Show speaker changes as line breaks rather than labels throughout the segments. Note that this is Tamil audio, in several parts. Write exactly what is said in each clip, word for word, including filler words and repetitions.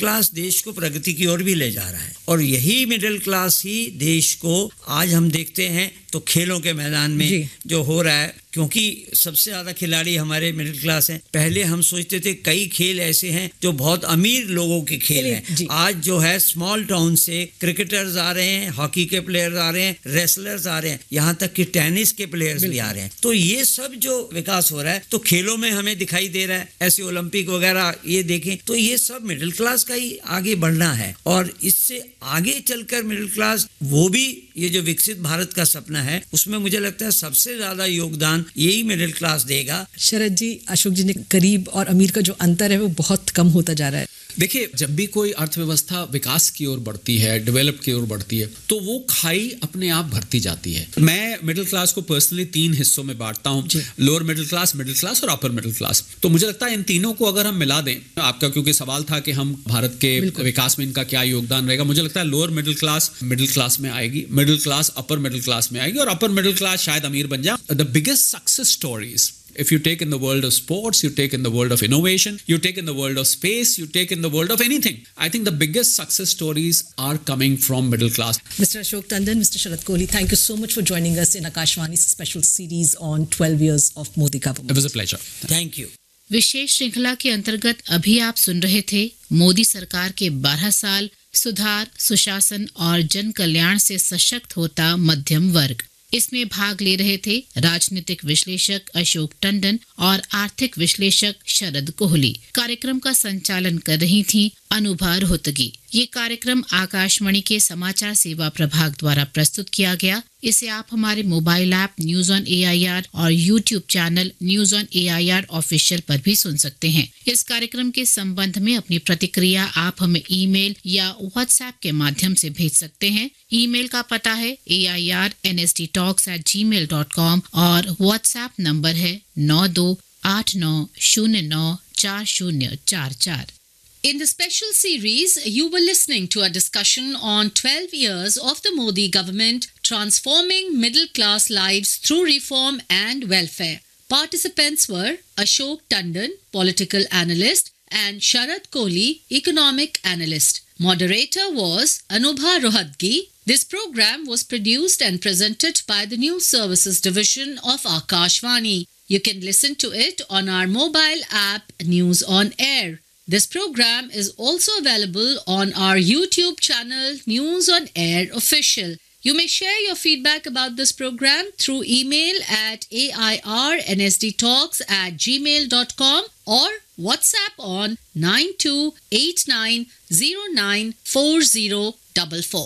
क्लास देश को प्रगति की ओर भी ले जा रहा है और यही मिडिल क्लास ही देश को आज हम देखते हैं तो खेलों के मैदान में जो हो रहा है, क्योंकि सबसे ज़्यादा खिलाड़ी हमारे मिडिल क्लास हैं। पहले हम सोचते थे कई खेल ऐसे हैं जो बहुत अमीर लोगों के खेल हैं, आज जो है स्मॉल टाउन से क्रिकेटर्स आ रहे हैं, हॉकी के प्लेयर्स आ रहे हैं, रेसलर्स आ रहे हैं, यहाँ तक कि टेनिस के प्लेयर्स भी आ रहे हैं। तो ये सब जो विकास हो रहा है तो खेलों में हमें दिखाई दे रहा है, ऐसे ओलंपिक वगैरह ये देखें तो ये सब मिडिल क्लास का ही आगे बढ़ना है और इससे आगे चलकर मिडिल क्लास वो भी ये जो विकसित भारत का सपना है उसमें मुझे लगता है सबसे ज्यादा योगदान यही मिडिल क्लास देगा।
शरद जी, अशोक जी ने गरीब और अमीर का जो अंतर है वो बहुत कम होता जा रहा है।
देखिए, जब भी कोई अर्थव्यवस्था विकास की ओर बढ़ती है, डेवलप की ओर बढ़ती है, तो वो खाई अपने आप भरती जाती है। मैं मिडिल क्लास को पर्सनली तीन हिस्सों में बांटता हूँ, lower middle class, middle class और अपर मिडिल क्लास। तो मुझे लगता है इन तीनों को अगर हम मिला दें, आपका क्योंकि सवाल था कि हम भारत के विकास में इनका क्या योगदान रहेगा, मुझे लगता है lower middle class middle class में आएगी, middle class upper middle class में आएगी और अपर मिडिल क्लास शायद अमीर बन जाए। The biggest success stories, if you take in the world of sports, you take in the world of innovation, you take in the world of space, you take in the world of anything, I think the biggest success stories are coming from middle class.
Mister Ashok Tandon, Mister Sharad Kohli, thank you so much for joining us in Akashvani's special series on twelve years of Modi government.
It was a pleasure.
Thank you.
विशेष श्रृंखला के अंतर्गत अभी आप सुन रहे थे मोदी सरकार के बारह साल सुधार, सुशासन और जन कल्याण से सशक्त होता मध्यम वर्ग। इसमें भाग ले रहे थे राजनीतिक विश्लेषक अशोक टंडन और आर्थिक विश्लेषक शरद कोहली। कार्यक्रम का संचालन कर रही थी अनुभा रोहतगी। ये कार्यक्रम आकाशवाणी के समाचार सेवा प्रभाग द्वारा प्रस्तुत किया गया। इसे आप हमारे mobile app news on A I R और YouTube channel news on A I R official पर भी सुन सकते हैं। इस कार्यक्रम के संबंध में अपनी प्रतिक्रिया आप हमें ईमेल या व्हाट्सएप के माध्यम से भेज सकते हैं। ईमेल का पता है ए I R N S D talks eight ji mail dot com और व्हाट्सएप नंबर है नौ दो आठ नौ शून्य नौ चार शून्य चार चार। In the special series, you were listening to a discussion on twelve years of the Modi government transforming middle-class lives through reform and welfare. Participants were Ashok Tandon, political analyst, and Sharad Kohli, economic analyst. Moderator was Anubha Rohatgi. This program was produced and presented by the News Services Division of Akashvani. You can listen to it on our mobile app News on Air. This program is also available on our YouTube channel News on Air Official. You may share your feedback about this program through email at a i r n s d talks at gmail dot com or WhatsApp on nine two eight nine zero nine four zero four four.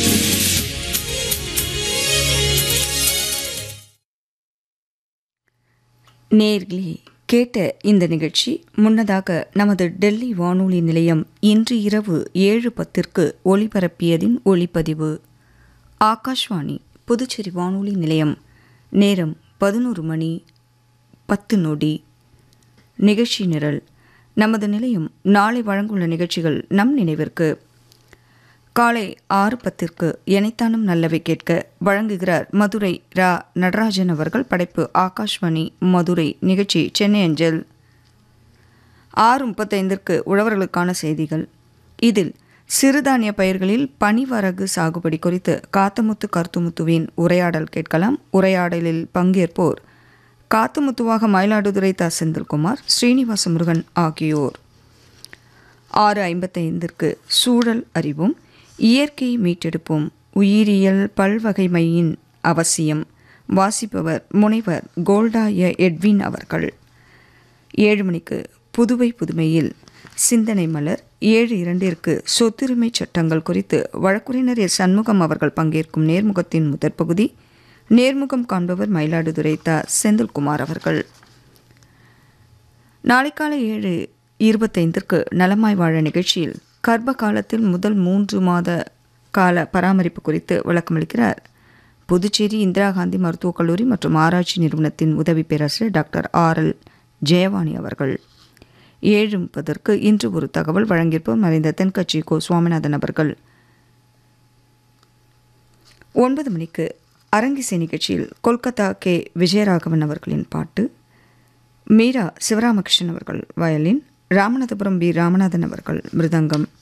நேயர்களே, கேட்ட இந்த நிகழ்ச்சி முன்னதாக நமது டெல்லி வானொலி நிலையம் இன்று இரவு ஏழு பத்திற்கு ஒலிபரப்பியதின் ஒலிப்பதிவு. ஆகாஷ்வாணி புதுச்சேரி வானொலி நிலையம். நேரம் பதினோரு மணி பத்து நொடி. நிகழ்ச்சி நிரல். நமது நிலையம் நாளை வழங்குள்ள நிகழ்ச்சிகள் நம் நினைவிற்கு. காலை ஆறு பத்திற்கு எனைத்தானும் நல்லவை கேட்க வழங்குகிறார் மதுரை ரா நடராஜன் அவர்கள். படைப்பு ஆகாஷ்வாணி மதுரை. நிகழ்ச்சி சென்னை அஞ்சல். ஆறு முப்பத்தைந்திற்கு உழவர்களுக்கான செய்திகள். இதில் சிறுதானிய பயிர்களில் பனிவரகு சாகுபடி குறித்து காத்தமுத்து கருத்துமுத்துவின் உரையாடல் கேட்கலாம். உரையாடலில் பங்கேற்போர் காத்துமுத்துவாக மயிலாடுதுறை த செந்தில்குமார், ஸ்ரீனிவாச முருகன் ஆகியோர். ஆறு ஐம்பத்தைந்திற்கு சூழல் அறிவும், இயற்கையை மீட்டெடுப்போம், உயிரியல் பல்வகைமையின் அவசியம். வாசிப்பவர் முனைவர் கோல்டாய எட்வின் அவர்கள். ஏழு மணிக்கு புதுவை புதுமையில் சிந்தனை மலர். ஏழு இரண்டிற்கு சொத்துரிமை சட்டங்கள் குறித்து வழக்குரைஞர் எஸ் சண்முகம் அவர்கள் பங்கேற்கும் நேர்முகத்தின் முதற் பகுதி. நேர்முகம் காண்பவர் மயிலாடுதுறை த செந்தில்குமார் அவர்கள். நாளை காலை ஏழு இருபத்தைந்திற்கு நலமாய் வாழ நிகழ்ச்சியில் கர்ப்ப காலத்தில் முதல் மூன்று மாத கால பராமரிப்பு குறித்து விளக்கமளிக்கிறார் புதுச்சேரி இந்திரா காந்தி மருத்துவக் கல்லூரி மற்றும் ஆராய்ச்சி நிறுவனத்தின் உதவி பேராசிரியர் டாக்டர் ஆர் எல் ஜெயவாணி அவர்கள். ஏழு முப்பதற்கு இன்று ஒரு தகவல் வழங்கியிருப்போர் மறைந்த தென்கட்சி கோ சுவாமிநாதன் அவர்கள். ஒன்பது மணிக்கு அரங்கிசை நிகழ்ச்சியில் கொல்கத்தா கே விஜயராகவன் அவர்களின் பாட்டு, மீரா சிவராமகிருஷ்ணன் அவர்கள் வயலின், ராமநாதபுரம் பி ராமநாதன் அவர்கள் மிருதங்கம்.